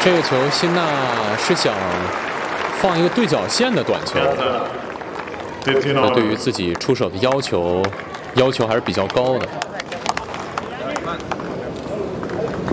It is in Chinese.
这个球，辛纳是想放一个对角线的短球，那对于自己出手的要求还是比较高的。